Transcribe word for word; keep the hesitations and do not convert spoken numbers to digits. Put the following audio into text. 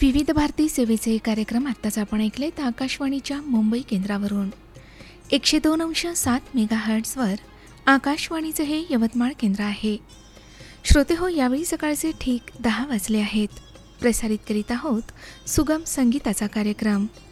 विविध भारती सेवेचे कार्यक्रम आत्ताच आपण ऐकलेत आकाशवाणीच्या मुंबई केंद्रावरून. एकशे दोन अंश सात मेगा हर्ट्सवर आकाशवाणीचं हे यवतमाळ केंद्र आहे. श्रोते हो, यावेळी सकाळचे ठीक दहा वाजले आहेत. प्रसारित करीत आहोत सुगम संगीताचा कार्यक्रम.